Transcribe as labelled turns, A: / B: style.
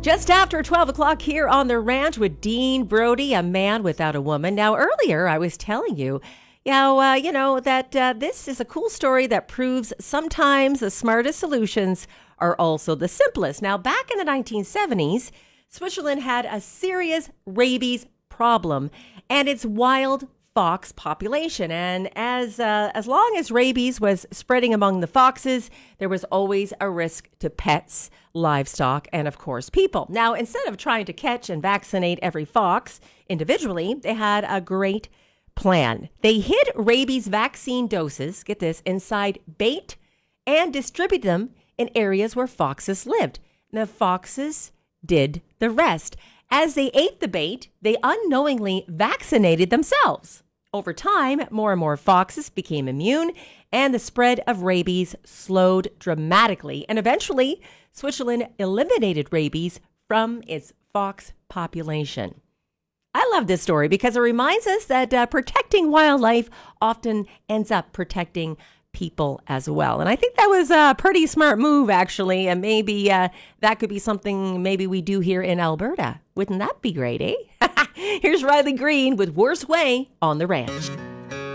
A: Just after 12 o'clock here on The Ranch with Dean Brody, a man without a woman. Now, earlier I was telling you, that this is a cool story that proves sometimes the smartest solutions are also the simplest. Now, back in the 1970s, Switzerland had a serious rabies problem and its wild fox population. And as long as rabies was spreading among the foxes, there was always a risk to pets, livestock, and of course, people. Now, instead of trying to catch and vaccinate every fox individually, they had a great plan. They hid rabies vaccine doses, get this, inside bait and distributed them in areas where foxes lived. The foxes did the rest. As they ate the bait, they unknowingly vaccinated themselves. Over time, more and more foxes became immune, and the spread of rabies slowed dramatically. And eventually, Switzerland eliminated rabies from its fox population. I love this story because it reminds us that protecting wildlife often ends up protecting people as well. And I think that was a pretty smart move, actually. And maybe that could be something maybe we do here in Alberta. Wouldn't that be great, eh? Here's Riley Green with Worst Way on The Ranch.